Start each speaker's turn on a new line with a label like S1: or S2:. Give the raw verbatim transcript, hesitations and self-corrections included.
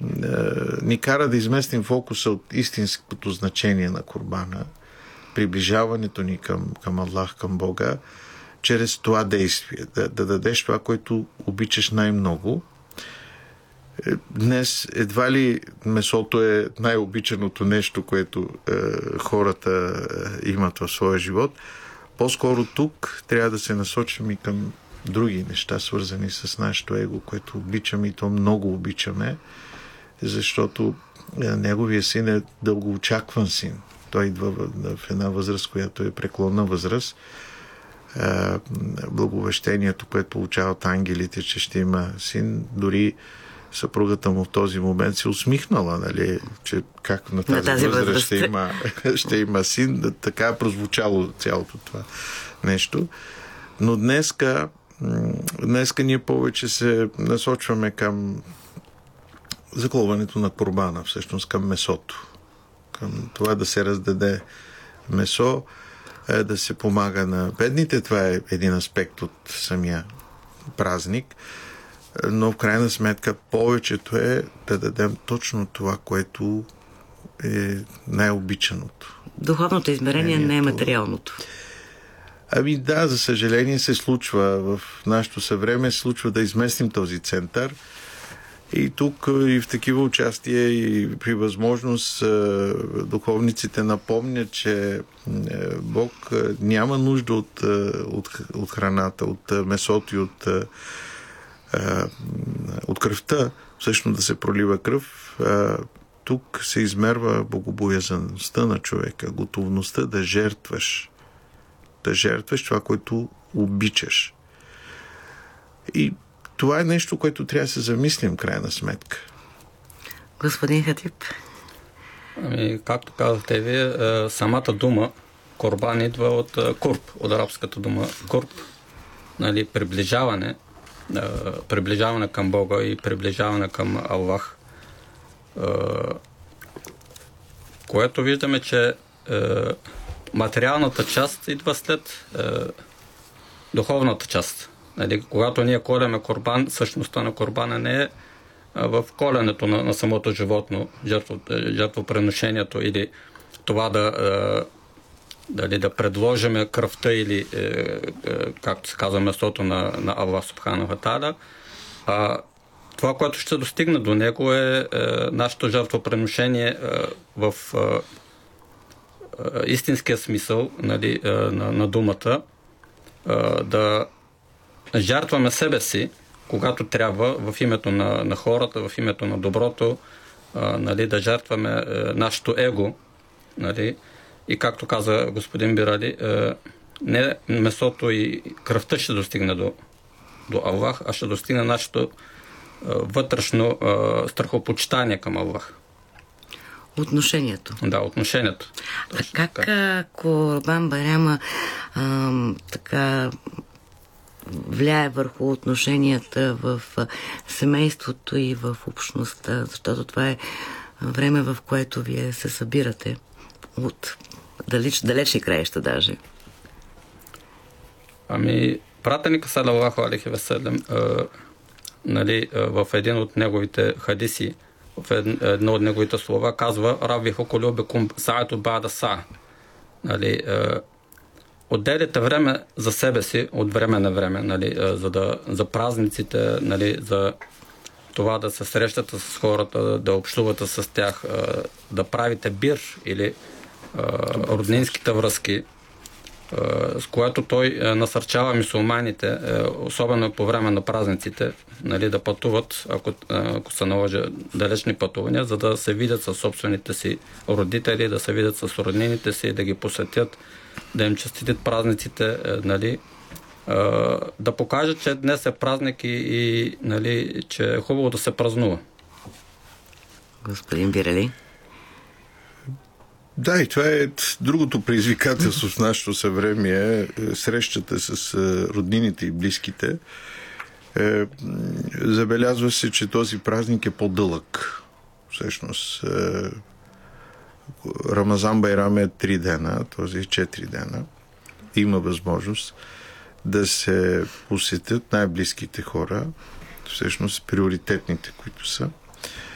S1: ни кара да изместим фокуса от истинското значение на курбана, приближаването ни към, към Аллах, към Бога, чрез това действие. Да, да дадеш това, което обичаш най-много. Днес едва ли месото е най-обичаното нещо, което е, хората е, имат в своя живот. По-скоро тук трябва да се насочим и към други неща, свързани с нашето его, което обичаме и то много обичаме, защото е, неговия син е дългоочакван син. Той идва в, в една възраст, която е преклонна възраст. Е, благовещението, което получават ангелите, че ще има син, дори съпругата му в този момент се усмихнала, нали, че как на тази, на тази възраст, възраст ще, има, ще има син. Така е прозвучало цялото това нещо. Но днеска, днеска ние повече се насочваме към закловането на курбана, всъщност към месото. Към това да се раздаде месо, да се помага на бедните. Това е един аспект от самия празник. Но в крайна сметка повечето е да дадем точно това, което е най-обичаното.
S2: Духовното измерение не е материалното.
S1: Ами да, за съжаление се случва в нашето съвремие, се случва да изместим този център. И тук и в такива участия и при възможност духовниците напомнят, че Бог няма нужда от, от, от храната, от месото и от от кръвта, всъщност да се пролива кръв. Тук се измерва богобоязаността на човека, готовността да жертваш. Да жертваш това, което обичаш. И това е нещо, което трябва да се замислим, крайна сметка.
S2: Господин Хатип.
S3: Ами, както казахте вие, самата дума корбан идва от курб, от арабската дума курб, нали, приближаване, приближаване към Бога и приближаване към Аллах, което виждаме, че материалната част идва след духовната част. Нали, когато ние коляме корбан, същността на корбана не е в колянето на, на самото животно, жертво, жертвоприношението или това да дали да предложиме кръвта или, е, е, както се казва, месото на, на Аллах Субхану ва Тааля. А това, което ще достигне до него е, е нашето жертвоприношение е, в е, е, истинския смисъл, нали, е, на, на думата, е, да жертваме себе си, когато трябва, в името на, на хората, в името на доброто, е, нали, да жертваме е, нашето его, нали. И както каза господин Бирали, не месото и кръвта ще достигне до, до Аллах, а ще достигне нашето вътрешно страхопочитание към Аллах.
S2: Отношението.
S3: Да, отношението.
S2: А как така. Курбан Байрама а, така влияе върху отношенията в семейството и в общността? Защото това е време, в което вие се събирате от далеч, далечни краища даже.
S3: Ами, пратеника салалаху алейхи ва салям, нали, в един от неговите хадиси, в едно от неговите слова казва: "Равиху кулубикум саату ба'да са". Нали, отделите време за себе си от време на време, нали, за да за празниците, нали, за това да се срещате с хората, да общувате с тях, да правите бир или роднинските връзки, с което той насърчава мюсюлманите, особено по време на празниците, нали, да пътуват, ако, ако се наложи далечни пътувания, за да се видят със собствените си родители, да се видят с роднините си, да ги посетят, да им честитят празниците, нали, да покажат, че днес е празник и, и нали, че е хубаво да се празнува.
S2: Господин Бирали?
S1: Да, и това е другото предизвикателство в нашето съвремие, срещата с роднините и близките. Забелязва се, че този празник е по-дълъг. Всъщност, Рамазан Байрам е три дена, този четири дена. Има възможност да се посетят най-близките хора, всъщност приоритетните, които са.